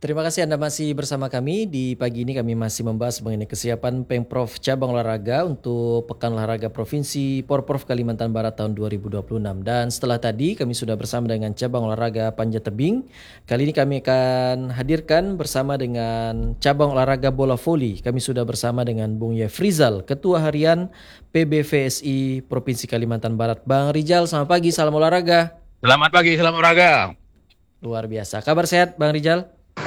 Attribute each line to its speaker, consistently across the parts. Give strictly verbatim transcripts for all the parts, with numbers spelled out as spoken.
Speaker 1: Terima kasih Anda masih bersama kami. Di pagi ini kami masih membahas mengenai kesiapan Pemprov Cabang Olahraga untuk Pekan Olahraga Provinsi Porprov Kalimantan Barat tahun dua ribu dua puluh enam. Dan setelah tadi kami sudah bersama dengan Cabang Olahraga Panjat Tebing. Kali ini kami akan hadirkan bersama dengan Cabang Olahraga Bola Voli. Kami sudah bersama dengan Bung Yefrizal, Ketua Harian P B V S I Provinsi Kalimantan Barat. Bang Rizal, selamat pagi, salam olahraga.
Speaker 2: Selamat pagi, selamat olahraga.
Speaker 1: Luar biasa. Kabar sehat Bang Rizal?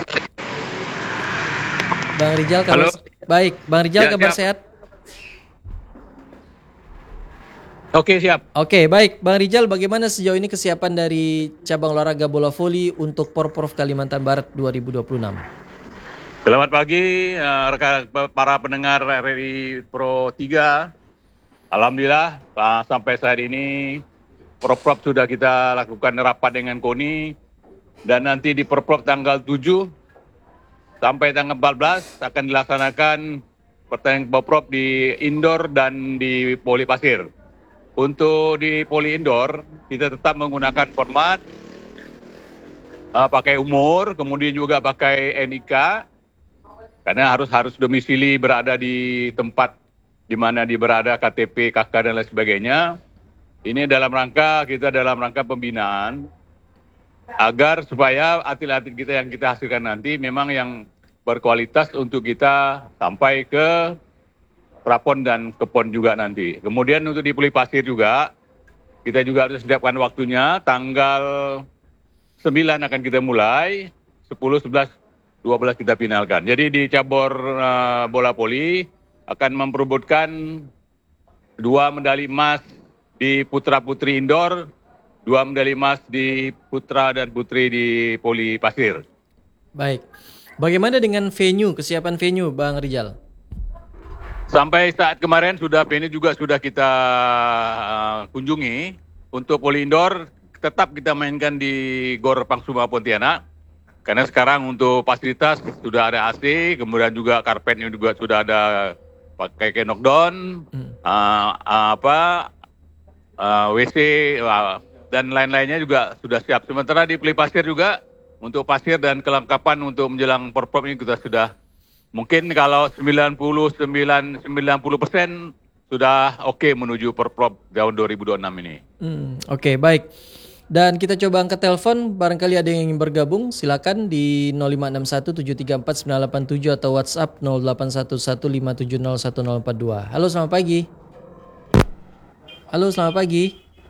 Speaker 1: Bang Rijal kabar
Speaker 2: Halo.
Speaker 1: baik. Bang Rijal
Speaker 2: Ya,
Speaker 1: kabar
Speaker 2: siap.
Speaker 1: sehat?
Speaker 2: Oke, siap.
Speaker 1: Oke, baik. Bang Rijal, bagaimana sejauh ini kesiapan dari cabang olahraga bola voli untuk Porprov Kalimantan Barat dua ribu dua puluh enam?
Speaker 2: Selamat pagi eh, rekan para pendengar R R I Pro tiga. Alhamdulillah eh, sampai saat ini Porprov sudah kita lakukan rapat dengan KONI dan nanti di Porprov tanggal tujuh sampai tanggal empat belas akan dilaksanakan pertandingan Porprov di indoor dan di poli pasir. Untuk di poli indoor, kita tetap menggunakan format uh, pakai umur, kemudian juga pakai N I K, karena harus harus domisili berada di tempat di mana dia berada, K T P, K K dan lain sebagainya. Ini dalam rangka kita dalam rangka pembinaan agar supaya atlet-atlet kita yang kita hasilkan nanti memang yang berkualitas untuk kita sampai ke Prapon dan ke Pon juga nanti. Kemudian untuk di poli pasir juga, kita juga harus siapkan waktunya, tanggal sembilan akan kita mulai, sepuluh, sebelas, dua belas kita finalkan. Jadi di cabur uh, bola poli akan memperebutkan dua medali emas di putra-putri indoor, dua medali emas di putra dan putri di poli pasir.
Speaker 1: Baik. Bagaimana dengan venue, kesiapan venue Bang Rijal?
Speaker 2: Sampai saat kemarin sudah venue juga sudah kita uh, kunjungi. Untuk poli indoor tetap kita mainkan di Gor Pangsuma Pontianak. Karena sekarang untuk fasilitas sudah ada A C, kemudian juga karpetnya juga sudah ada pakai knockdown, hmm. uh, uh, apa uh, W C uh, dan lain-lainnya juga sudah siap. Sementara di poli pasir juga untuk pasir dan kelengkapan untuk menjelang Porprov ini kita sudah mungkin kalau sembilan puluh sembilan, sembilan puluh persen sudah oke okay menuju Porprov tahun dua ribu dua puluh enam ini.
Speaker 1: Hmm, oke, okay, baik. Dan kita coba angkat telepon, barangkali ada yang ingin bergabung, silakan di nol lima enam satu tujuh tiga empat sembilan delapan tujuh atau WhatsApp nol delapan satu satu lima tujuh nol satu nol empat dua. Halo, selamat pagi. Halo, selamat pagi.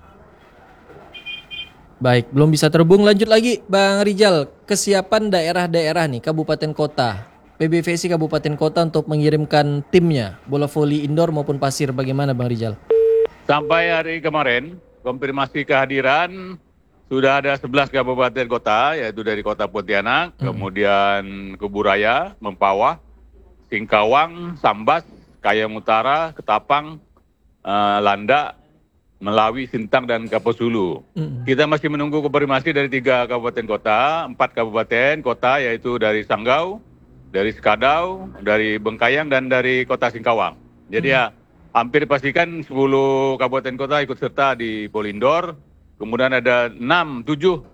Speaker 1: Baik, belum bisa terhubung. Lanjut lagi, Bang Rijal. Kesiapan daerah-daerah nih, kabupaten kota, P B V S I kabupaten kota untuk mengirimkan timnya, bola voli indoor maupun pasir. Bagaimana Bang Rijal?
Speaker 2: Sampai hari kemarin, konfirmasi kehadiran sudah ada sebelas kabupaten kota, yaitu dari kota Pontianak, hmm. kemudian Kuburaya, Mempawah, Singkawang, Sambas, Kayang Utara, Ketapang, uh, Landak, Melawi, Sintang, dan Kaposulu. Mm. Kita masih menunggu konfirmasi dari tiga kabupaten kota, empat kabupaten kota, yaitu dari Sanggau, dari Sekadau, dari Bengkayang, dan dari kota Singkawang. Jadi mm. ya hampir pastikan sepuluh kabupaten kota ikut serta di poli indoor, kemudian ada enam, tujuh